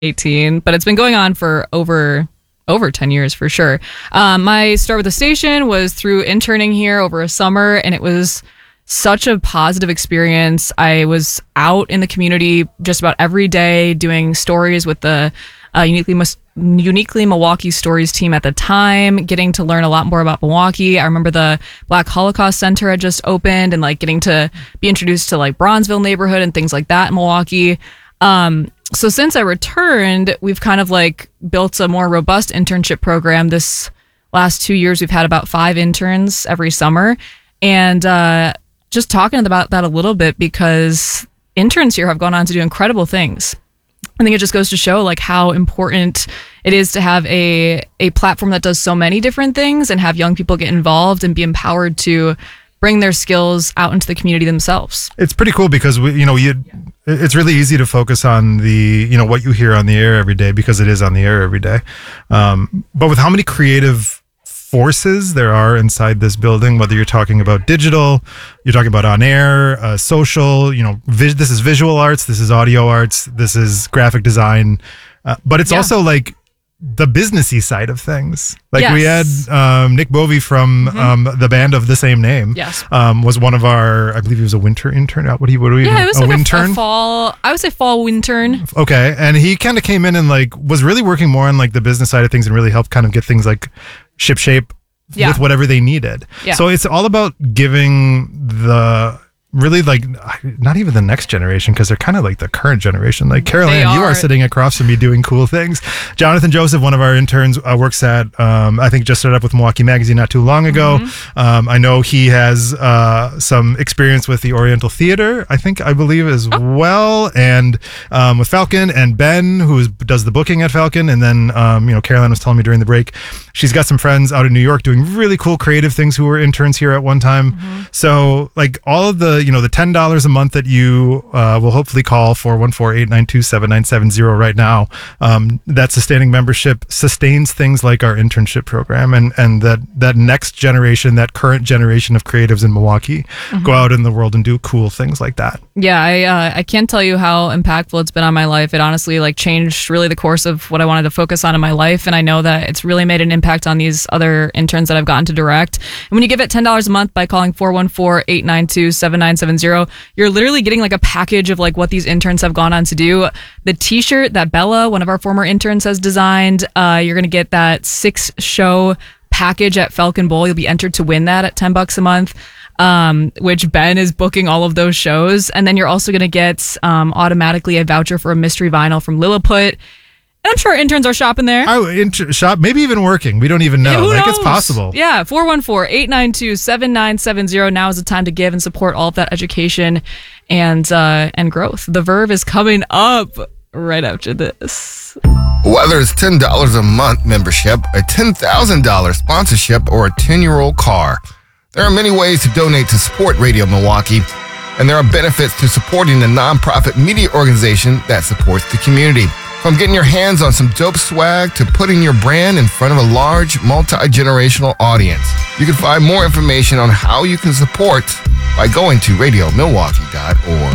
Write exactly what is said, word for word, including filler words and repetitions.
eighteen, but it's been going on for over over ten years for sure. Um, my start with the station was through interning here over a summer, and it was such a positive experience. I was out in the community just about every day doing stories with the uh, uniquely Mus- uniquely Milwaukee Stories team at the time, getting to learn a lot more about Milwaukee. I remember the Black Holocaust Center had just opened, and like getting to be introduced to like Bronzeville neighborhood and things like that in Milwaukee. Um, so since I returned, we've kind of like built a more robust internship program. This last two years, we've had about five interns every summer, and uh, just talking about that a little bit, because interns here have gone on to do incredible things. I think it just goes to show like how important it is to have a a platform that does so many different things and have young people get involved and be empowered to bring their skills out into the community themselves. It's pretty cool because we, you know, you it's really easy to focus on the, you know, what you hear on the air every day because it is on the air every day. Um, but with how many creative forces there are inside this building, whether you're talking about digital, you're talking about on air, uh, social, you know, vis- this is visual arts, this is audio arts, this is graphic design, uh, but it's yeah. also like the businessy side of things. Like yes. we had um, Nick Bovey from mm-hmm. um, the band of the same name. Yes, um, was one of our. I believe he was a winter intern. What do you? What do we? Yeah, it was a like wintern? a, a fall. I would say fall wintern. Okay, and he kind of came in and like was really working more on like the business side of things and really helped kind of get things like ship shape yeah. with whatever they needed. Yeah. So it's all about giving the. Really, like, not even the next generation, because they're kind of like the current generation. Like, Caroline, are. you are sitting across from me doing cool things. Jonathan Joseph, one of our interns, uh, works at, um, I think, just started up with Milwaukee Magazine not too long ago. Mm-hmm. Um, I know he has uh, some experience with the Oriental Theater, I think, I believe, as oh. well. And um, with Falcon, and Ben, who is, does the booking at Falcon. And then, um, you know, Caroline was telling me during the break, she's got some friends out in New York doing really cool creative things who were interns here at one time. Mm-hmm. So, like, all of the, you know, the ten dollars a month that you uh, will hopefully call four one four, eight nine two, seven nine seven zero right now, um, that sustaining membership sustains things like our internship program, and, and that, that next generation, that current generation of creatives in Milwaukee mm-hmm. go out in the world and do cool things like that. Yeah, I uh, I can't tell you how impactful it's been on my life. It honestly like changed really the course of what I wanted to focus on in my life, and I know that it's really made an impact on these other interns that I've gotten to direct. And when you give it ten dollars a month by calling four one four, eight nine two, seven nine seven zero, you're literally getting like a package of like what these interns have gone on to do. The t-shirt that Bella, one of our former interns, has designed, uh, you're going to get that six show package at Falcon Bowl. You'll be entered to win that at ten bucks a month. Um, which Ben is booking all of those shows. And then you're also going to get um, automatically a voucher for a mystery vinyl from Lilliput. And I'm sure interns are shopping there. Oh, inter- shop, maybe even working. We don't even know. Who like knows? It's possible. Yeah, four one four, eight nine two, seven nine seven zero. Now is the time to give and support all of that education and uh, and growth. The Verve is coming up right after this. Whether it's ten dollars a month membership, a ten thousand dollars sponsorship, or a ten-year-old car, there are many ways to donate to support Radio Milwaukee, and there are benefits to supporting a nonprofit media organization that supports the community. From getting your hands on some dope swag to putting your brand in front of a large, multi-generational audience. You can find more information on how you can support by going to radio milwaukee dot org.